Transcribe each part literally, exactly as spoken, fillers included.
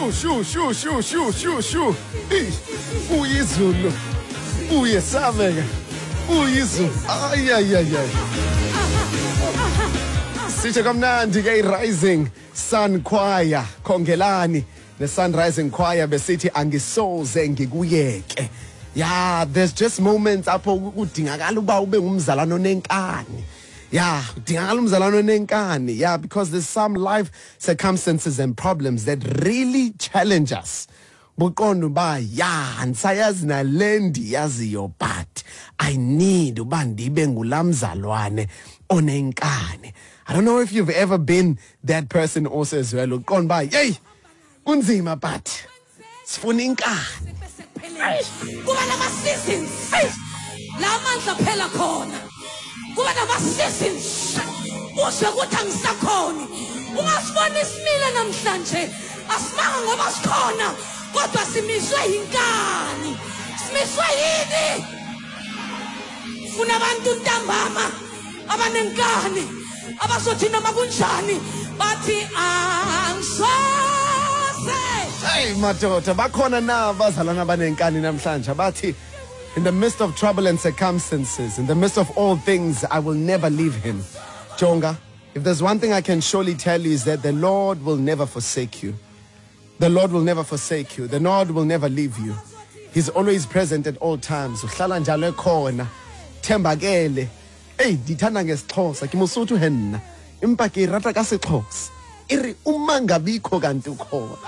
Shoo, shoo, shoo, shoo, shoo, shoo, shoo. Uyizulu. Uyesabeka. Uyizulu. Ay, ay, ay, ay. Sithe kamnandi ke Rising Sun Choir. Khongelani. The Sun Rising Choir besithi angisoze ngikuyeke. Yeah, there's just moments apho kudingakala uba ube ngumzalano nenkani. Yeah, udingakala umzalano nenkani. Yeah, because there's some life circumstances and problems that really challenge us. Buqonda uba yeah, ngisayazi nalendi yaziyo but I need uba ndibe ngulamzalwane onenkani. I don't know if you've ever been that person also as well. Uqonda uba hey, kunzima but sifuna inkani. Kuba nama seasons la mandla phela khona. Kuba nama seasons uzwe ukuthi angisakhoni. Ungasibona isimile namhlanje asimanga ngoba sikhona kodwa simiswe inkani. Simiswe yini? Funa abantu ntambama abanenkani abasothi noma kunjani bathi angisoze. Hey madoda bakhona na abazalwana abanenkani namhlanje bathi in the midst of trouble and circumstances, in the midst of all things, I will never leave him. Jonga, if there's one thing I can surely tell you is that the Lord will never forsake you. The Lord will never forsake you. The Lord will never leave you. He's always present at all times. Uhlala njalo ekhona. Thembakele. Hey, ndithanda ngesixhosa kimosuthu henna. Impa ke rata ka sexhosa. Iri uma ngabikho kanti ukhona.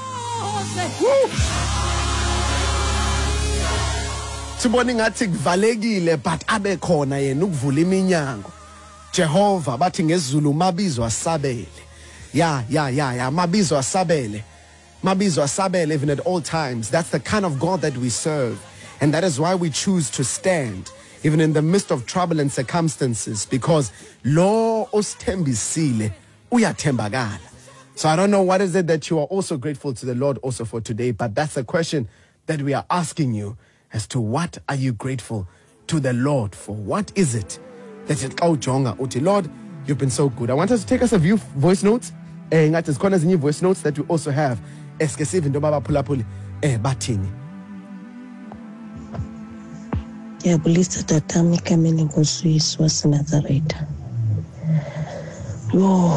Sibona ngathi kuvalekile but abe khona yena ukuvula iminyango. Jehova bathi ngezulu mabizo asabele. Yeah, yeah, yeah, yeah, mabizo asabele. Mabizo asabele even at all times. That's the kind of God that we serve. And that is why we choose to stand even in the midst of trouble and circumstances, because lo osithembisile uyathembakala. So I don't know what is it that you are also grateful to the Lord also for today, but that's a question that we are asking you as to what are you grateful to the Lord for? What is it that it oh jonga uthi Lord, you've been so good. I want us to take us a few voice notes. Eh ngathi zikhona ezinye voice notes that we also have. Eskesive into baba phulaphuli eh bathini. Ngiyabulisa tatami egameni ngoSiyisi waseNazaretha. Yo.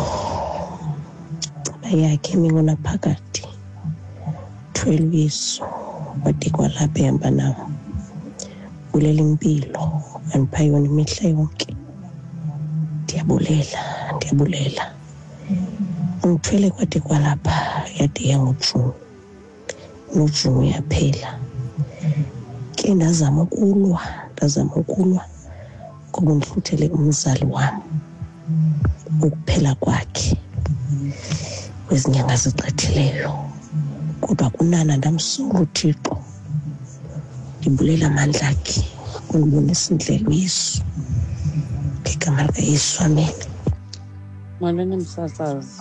Bayakhe mingona phakathi. twelve years wadikwa lapha ehamba nawo. Ulela impilo anipha yona imihla yonke. Ndiyabulela, ndiyabulela. Ngithwele kwadikwa lapha yade yangoJune. NoJune yaphela. Ke ndazama ukulwa, ndazama ukulwa ngoba ngihluthele umzali wami. Ukuphela kwakhe kwezinyanga zigqithileyo. Kodwa kunana ndamsula uThixo. Ndibulela amandla akhe ungibonisa indlela uYesu. Ngegama likaYesu, amen. Molweni msasazi.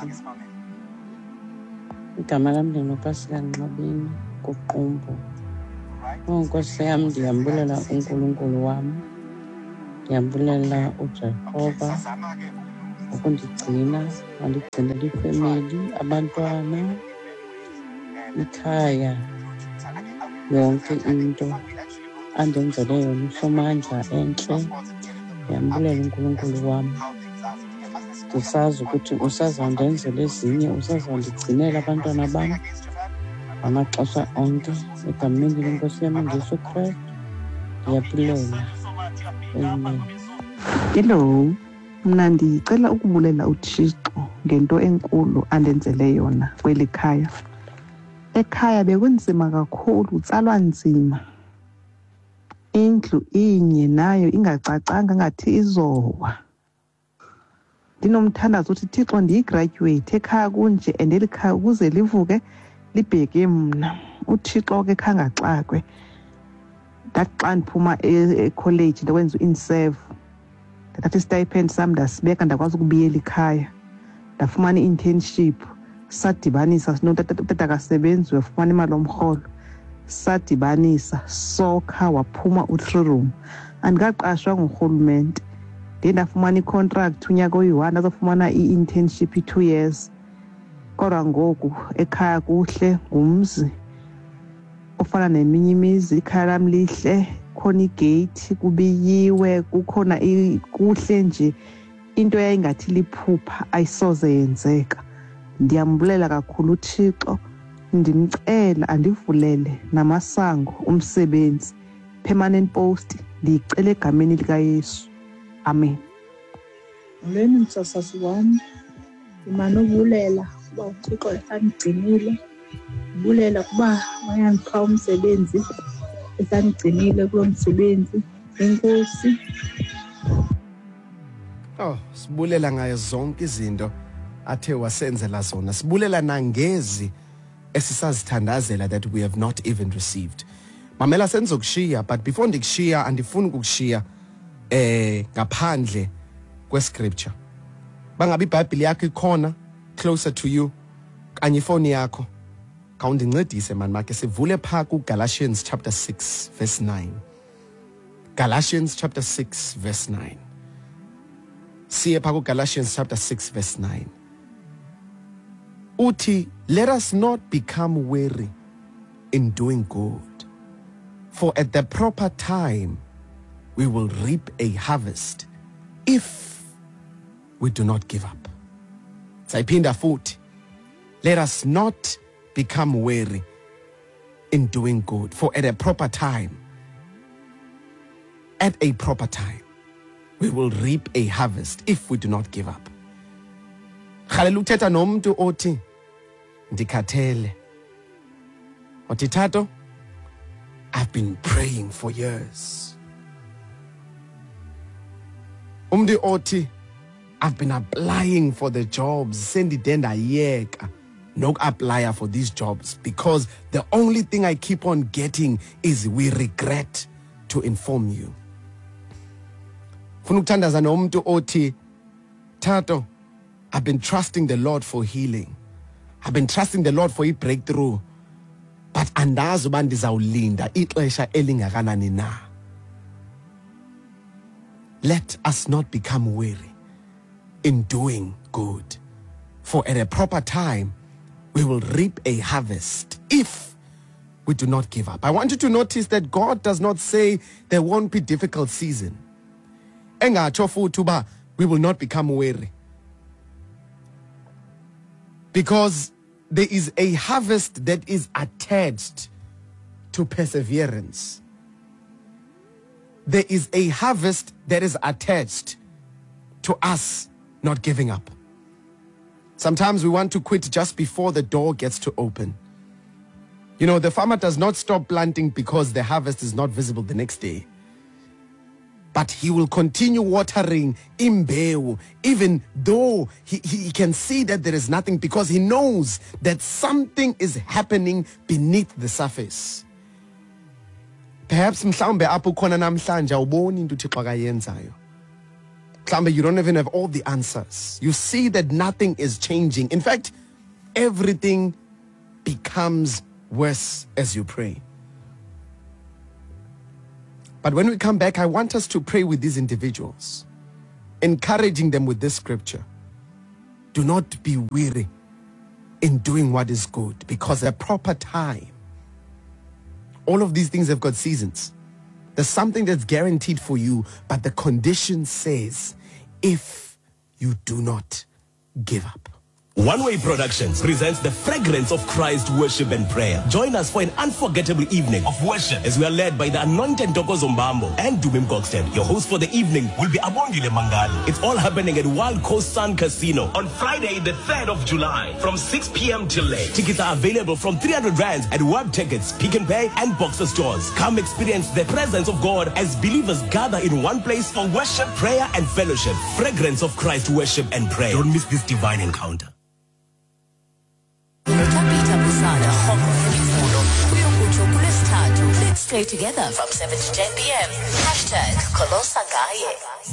Igama lami ndinopasika Nxabeni kuQumbu. Nkosi yami ndiyambulela uNkulunkulu wami. Ndiyambulela uJehova ukundigcina, wandigcinela ifamily, abantwana, ikhaya, yonke into andenzele yona uSomandla enhle. Ndiyambulela uNkulunkulu wami. Ndisazi ukuthi usazandenzela ezinye, usazandigcinela abantwana bami amaxesha onke. Egameni lenkosi yami uJesu Kristu ndiyabulela. Amen. Hello, mna ndicela ukubulela uThixo ngento enkulu andenzele yona kweli khaya. Ekhaya bekunzima kakhulu, utsalwa nzima. Indlu inye nayo ingacacanga ngathi izowa. Ndinomthandazo uthi Thixo ndiyigraduate ekhaya kunje and elikhaya ukuze livuke libheke mna. uThixo ke khangaxakwe. Ndaxa ndiphuma e-college ndakwenza u-inserve. Ndathatha istipend sam ndasibeka ndakwazi ukubuyela ekhaya. Ndafumana i-internship. Sadibanisa sinotata kasebenzi wafumana imali omrholo. Sadibanisa sokha waphuma u-three room. Andikaqashwa ngurhulumente. Ndiye ndafumana i-contract unyaka oyi-one ndazofumana i-internship i-two years. kodwa ngoku ekhaya kuhle ngumzi ofana neminye imizi. Ikhaya lam lihle, khona igate, kubiyiwe, kukhona kuhle nje. Into yayingathi liphupha ayisoze yenzeka. Ndiyambulela kakhulu uThixo, ndimcela andivulele namasango umsebenzi, permanent post, ndiyicela egameni likaYesu. Amen. Molweni msasasi wami, ndimane ubulela kuba uThixo esandigcinile. Ndibulela kuba wayandipha umsebenzi, esandigcinile kulo msebenzi. Enkosi. Oh, sibulela ngayo zonke izinto athe wasenzela zona. Sibulela nangezi esisazithandazela that we have not even received. Mamela senzokushiya, but before ndikushiya andifuni ukukushiya eh ngaphandle kwescripture. Bangabe iBhayibheli yakho ikhona closer to you kanye ifoni yakho. Kawundincedise man make sivule pha ku Galatians chapter six verse nine. Galatians chapter six verse nine. Siye pha ku Galatians chapter six verse nine. Uthi, let us not become weary in doing good, for at the proper time we will reap a harvest if we do not give up. Sayiphinda futhi, let us not become weary in doing good, for at a proper time, at a proper time, we will reap a harvest if we do not give up. Khalela uthetha nomuntu othi ndikhathele. Othi Thato, I've been praying for years. Umuntu othi I've been applying for the jobs, sendide ndayeka noku-apply for these jobs because the only thing I keep on getting is we regret to inform you. Funa ukuthandaza nomuntu othi Thato, I've been trusting the Lord for healing. I've been trusting the Lord for a breakthrough. But andazi uba ndizawulinda ixesha elingakanani na. Let us not become weary in doing good, for at a proper time we will reap a harvest if we do not give up. I want you to notice that God does not say there won't be difficult season. Engatsho futhi uba we will not become weary. Because there is a harvest that is attached to perseverance. There is a harvest that is attached to us not giving up. Sometimes we want to quit just before the door gets to open. You know, the farmer does not stop planting because the harvest is not visible the next day. But he will continue watering imbewu, even though he, he can see that there is nothing, because he knows that something is happening beneath the surface. Perhaps mhlawumbe apho khona namhlanje awuboni into uThixo akayenzayo. Mhlawumbe you don't even have all the answers. You see that nothing is changing. In fact, everything becomes worse as you pray. But when we come back, I want us to pray with these individuals, encouraging them with this scripture. Do not be weary in doing what is good, because at a proper time, all of these things have got seasons. There's something that's guaranteed for you, but the condition says, if you do not give up. One Way Productions presents the fragrance of Christ worship and prayer. Join us for an unforgettable evening of worship as we are led by the anointed Doko Zombambo and Dubim Goxton. Your host for the evening will be Abongile Mangali. It's all happening at Wild Coast Sun Casino on Friday, the third of July from six p.m. till late. Tickets are available from three hundred rands at Web Tickets, Pick and Pay, and Boxer stores. Come experience the presence of God as believers gather in one place for worship, prayer, and fellowship. Fragrance of Christ worship and prayer. Don't miss this divine encounter. Let's stay together from seven to ten p.m. Hashtag Kolosagaye.